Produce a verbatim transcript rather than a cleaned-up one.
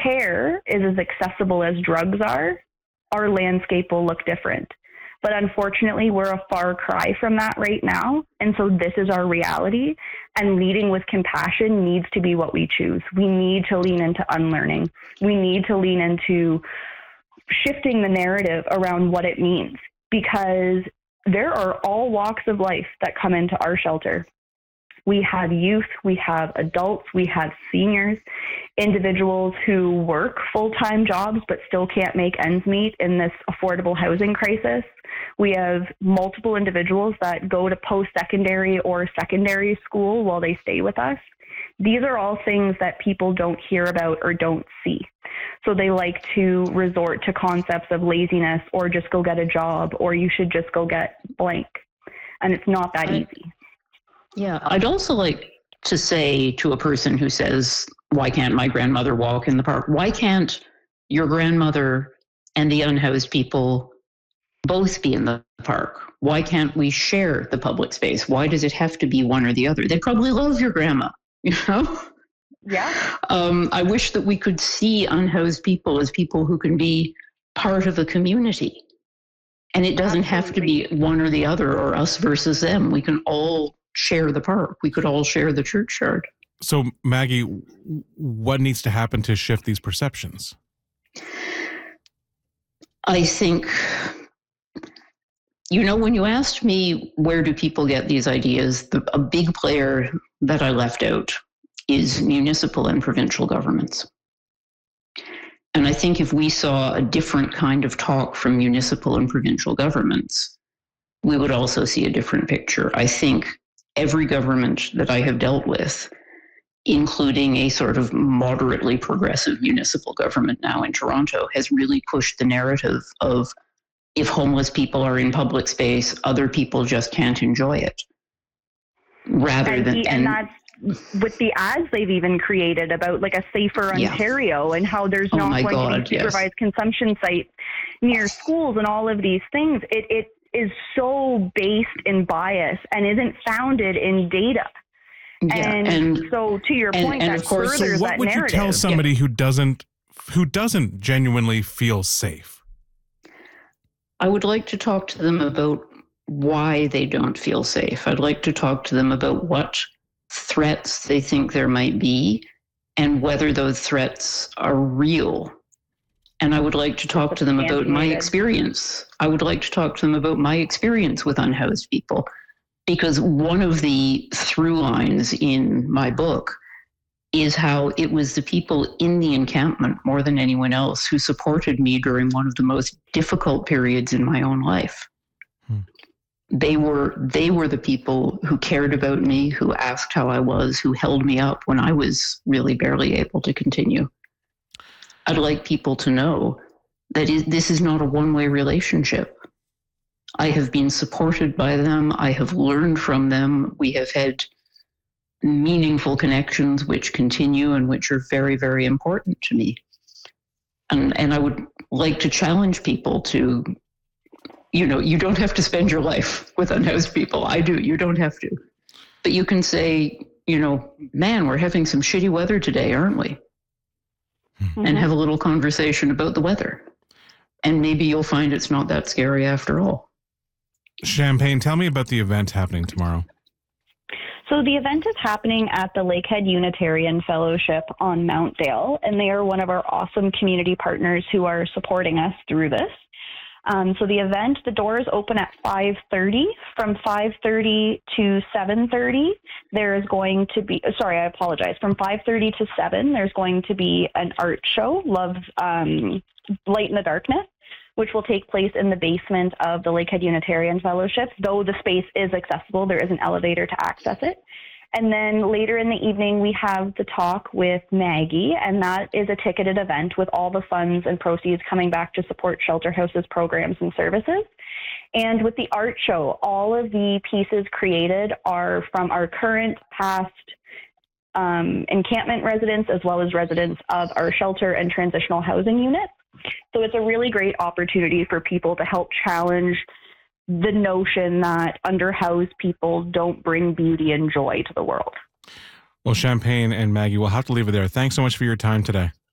care is as accessible as drugs are, our landscape will look different. But unfortunately, we're a far cry from that right now. And so this is our reality. And leading with compassion needs to be what we choose. We need to lean into unlearning. We need to lean into shifting the narrative around what it means, because there are all walks of life that come into our shelter. We have youth, we have adults, we have seniors, individuals who work full-time jobs but still can't make ends meet in this affordable housing crisis. We have multiple individuals that go to post-secondary or secondary school while they stay with us. These are all things that people don't hear about or don't see. So they like to resort to concepts of laziness or just go get a job or you should just go get blank. And it's not that I, easy. Yeah, I'd also like to say to a person who says, why can't my grandmother walk in the park? Why can't your grandmother and the unhoused people both be in the park? Why can't we share the public space? Why does it have to be one or the other? They probably love your grandma, you know? Yeah. Um, I wish that we could see unhoused people as people who can be part of a community. And it doesn't Absolutely. have to be one or the other or us versus them. We can all share the park. We could all share the churchyard. So, Maggie, what needs to happen to shift these perceptions? I think, you know, when you asked me where do people get these ideas, the, a big player that I left out is municipal and provincial governments. And I think if we saw a different kind of talk from municipal and provincial governments, we would also see a different picture. I think every government that I have dealt with, including a sort of moderately progressive municipal government now in Toronto, has really pushed the narrative of if homeless people are in public space, other people just can't enjoy it. Rather and than he, and, and that's with the ads they've even created about like a safer Yeah. Ontario and how there's Oh not my going God, to be yes. supervised consumption sites near schools and all of these things. It it is so based in bias and isn't founded in data. Yeah, and, and so to your and- point, and that of course- furthers So what that would narrative. you tell somebody who doesn't who doesn't genuinely feel safe? I would like to talk to them about why they don't feel safe. I'd like to talk to them about what threats they think there might be and whether those threats are real. And I would like to talk to them about my experience. I would like to talk to them about my experience with unhoused people, because one of the through lines in my book is how it was the people in the encampment more than anyone else who supported me during one of the most difficult periods in my own life. Hmm. They were they were the people who cared about me, who asked how I was, who held me up when I was really barely able to continue. I'd like people to know that is, this is not a one-way relationship. I have been supported by them. I have learned from them. We have had meaningful connections which continue and which are very, very important to me. And, and I would like to challenge people to, you know, you don't have to spend your life with unhoused people. I do. You don't have to. But you can say, you know, man, we're having some shitty weather today, aren't we? Mm-hmm. And have a little conversation about the weather. And maybe you'll find it's not that scary after all. Champagne, tell me about the event happening tomorrow. So the event is happening at the Lakehead Unitarian Fellowship on Mount Dale, and they are one of our awesome community partners who are supporting us through this. Um, so the event, the doors open at five thirty. From five thirty to seven thirty, there is going to be, sorry, I apologize. From five thirty to seven, there's going to be an art show, Love, um, Light in the Darkness, which will take place in the basement of the Lakehead Unitarian Fellowship. Though the space is accessible, there is an elevator to access it. And then later in the evening, we have the talk with Maggie, and that is a ticketed event with all the funds and proceeds coming back to support Shelter House's programs and services. And with the art show, all of the pieces created are from our current, past um, encampment residents, as well as residents of our shelter and transitional housing units. So it's a really great opportunity for people to help challenge the notion that underhoused people don't bring beauty and joy to the world. Well, Champagne and Maggie, we'll have to leave it there. Thanks so much for your time today.